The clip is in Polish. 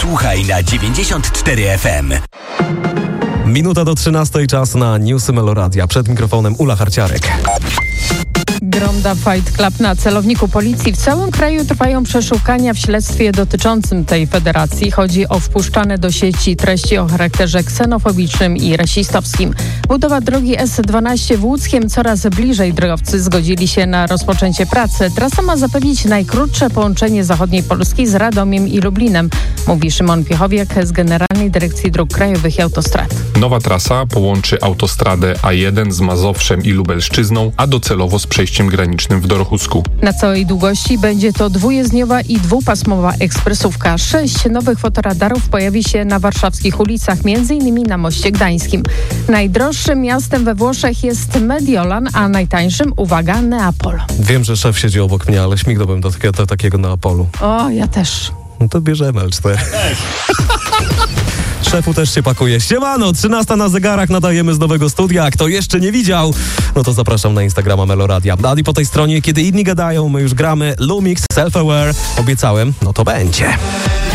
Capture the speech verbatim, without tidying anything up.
Słuchaj na dziewięćdziesiąt cztery F M. Minuta do trzynastej, czas na newsy Meloradia. Przed mikrofonem Ula Harciarek. Gronda Fight Club na celowniku policji. W całym kraju trwają przeszukania w śledztwie dotyczącym tej federacji. Chodzi o wpuszczane do sieci treści o charakterze ksenofobicznym i rasistowskim. Budowa drogi S dwanaście w Łódzkiem coraz bliżej. Drogowcy zgodzili się na rozpoczęcie pracy. Trasa ma zapewnić najkrótsze połączenie zachodniej Polski z Radomiem i Lublinem, mówi Szymon Piechowiak z Generalnej Dyrekcji Dróg Krajowych i Autostrad. Nowa trasa połączy autostradę A jeden z Mazowszem i Lubelszczyzną, a docelowo z przejściem granicznym w Dorochusku. Na całej długości będzie to dwujezdniowa i dwupasmowa ekspresówka. Sześć nowych fotoradarów pojawi się na warszawskich ulicach, m.in. na Moście Gdańskim. Najdroższym miastem we Włoszech jest Mediolan, a najtańszym, uwaga, Neapol. Wiem, że szef siedzi obok mnie, ale śmignąłbym do takiego, do takiego Neapolu. O, ja też. No to bierzemy L cztery. Szefu też się pakuje. Siemano, trzynasta na zegarach, nadajemy z nowego studia. A kto jeszcze nie widział, no to zapraszam na Instagrama Meloradia. A i po tej stronie, kiedy inni gadają, my już gramy. Lumix, Self-Aware. Obiecałem, no to będzie.